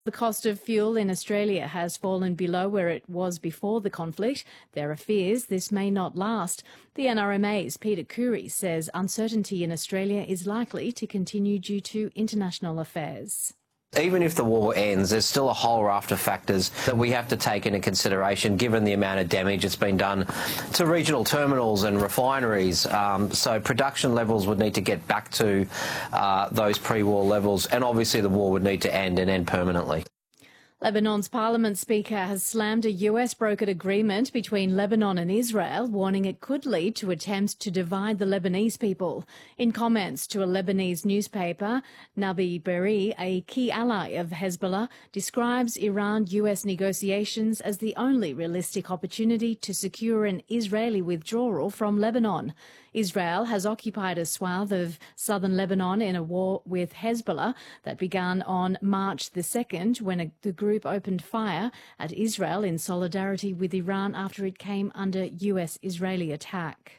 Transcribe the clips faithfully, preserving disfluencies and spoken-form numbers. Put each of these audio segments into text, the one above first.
The cost of fuel in Australia has fallen below where it was before the conflict. There are fears this may not last. The N R M A's Peter Coorey says uncertainty in Australia is likely to continue due to international affairs. Even if the war ends, there's still a whole raft of factors that we have to take into consideration given the amount of damage that's been done to regional terminals and refineries. Um, so production levels would need to get back to uh, those pre-war levels, and obviously the war would need to end and end permanently. Lebanon's parliament speaker has slammed a U S-brokered agreement between Lebanon and Israel, warning it could lead to attempts to divide the Lebanese people. In comments to a Lebanese newspaper, Nabi Berri, a key ally of Hezbollah, describes Iran-U S negotiations as the only realistic opportunity to secure an Israeli withdrawal from Lebanon. Israel has occupied a swath of southern Lebanon in a war with Hezbollah that began on March the second when a, the group opened fire at Israel in solidarity with Iran after it came under U S-Israeli attack.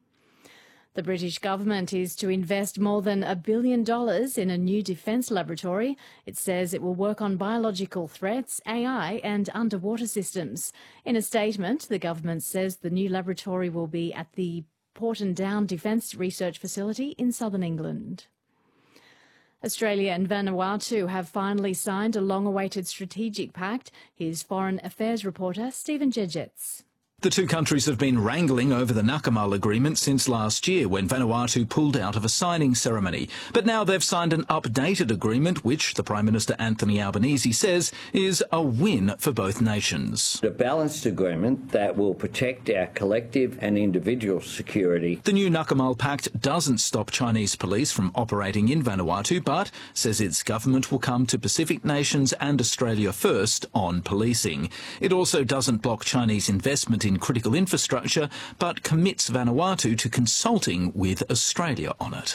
The British government is to invest more than a billion dollars in a new defence laboratory. It says it will work on biological threats, A I and underwater systems. In a statement, the government says the new laboratory will be at the Porton Down Defence Research Facility in southern England. Australia and Vanuatu have finally signed a long-awaited strategic pact. Here's Foreign Affairs reporter Stephen Jedgetts. The two countries have been wrangling over the Nakamal agreement since last year when Vanuatu pulled out of a signing ceremony. But now they've signed an updated agreement which the Prime Minister Anthony Albanese says is a win for both nations. A balanced agreement that will protect our collective and individual security. The new Nakamal Pact doesn't stop Chinese police from operating in Vanuatu but says its government will come to Pacific nations and Australia first on policing. It also doesn't block Chinese investment in in critical infrastructure, but commits Vanuatu to consulting with Australia on it.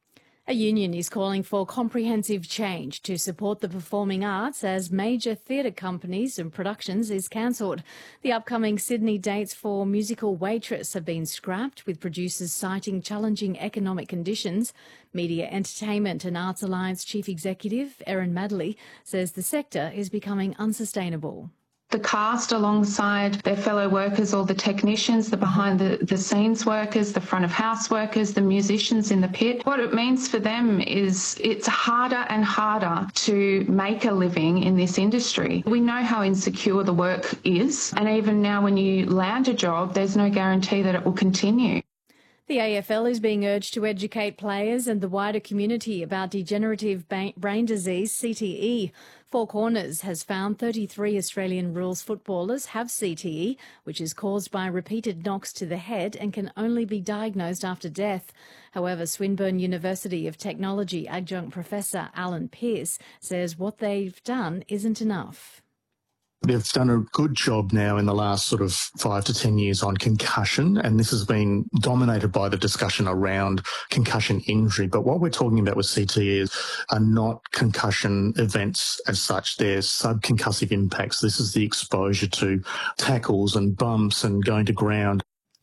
A union is calling for comprehensive change to support the performing arts as major theatre companies and productions is cancelled. The upcoming Sydney dates for musical Waitress have been scrapped, with producers citing challenging economic conditions. Media Entertainment and Arts Alliance Chief Executive Erin Madley says the sector is becoming unsustainable. The cast alongside their fellow workers, all the technicians, the behind the, the scenes workers, the front of house workers, the musicians in the pit. What it means for them is it's harder and harder to make a living in this industry. We know how insecure the work is, and even now when you land a job, there's no guarantee that it will continue. The A F L is being urged to educate players and the wider community about degenerative brain disease, C T E. Four Corners has found thirty-three Australian rules footballers have C T E, which is caused by repeated knocks to the head and can only be diagnosed after death. However, Swinburne University of Technology adjunct professor Alan Pearce says what they've done isn't enough. They've done a good job now in the last sort of five to ten years on concussion, and this has been dominated by the discussion around concussion injury. But what we're talking about with C T E is are not concussion events as such. They're subconcussive impacts. This is the exposure to tackles and bumps and going to ground.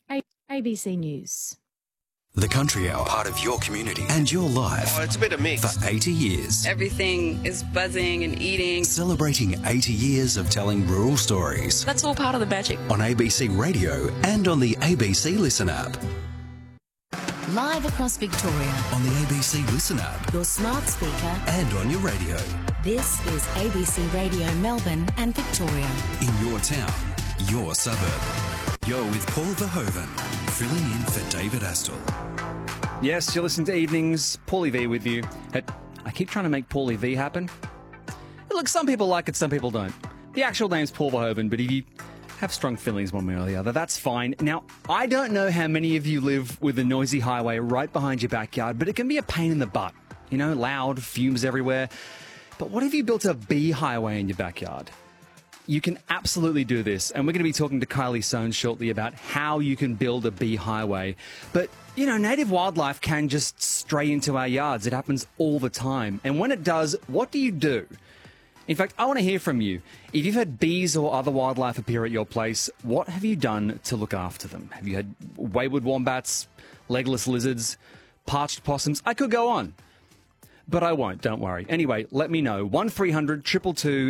A B C News. The Country Hour, part of your community and your life. Oh, it's a bit of mix. For eighty years. Everything is buzzing and eating. Celebrating eighty years of telling rural stories. That's all part of the magic. On A B C Radio and on the A B C Listen app. Live across Victoria. On the A B C Listen app. Your smart speaker. And on your radio. This is A B C Radio Melbourne and Victoria. In your town, your suburb. You're with Paul Verhoeven, filling in for David Astle. Yes, you're listening to Evenings. Paulie V with you. I keep trying to make Paulie V happen. Look, some people like it, some people don't. The actual name's Paul Verhoeven, but if you have strong feelings one way or the other, that's fine. Now, I don't know how many of you live with a noisy highway right behind your backyard, but it can be a pain in the butt. You know, loud, fumes everywhere. But what if you built a bee highway in your backyard? You can absolutely do this, and we're going to be talking to Kylie Soanes shortly about how you can build a bee highway. But, you know, native wildlife can just stray into our yards. It happens all the time. And when it does, what do you do? In fact, I want to hear from you. If you've had bees or other wildlife appear at your place, what have you done to look after them? Have you had wayward wombats, legless lizards, parched possums? I could go on. But I won't, don't worry. Anyway, let me know. one three hundred two two two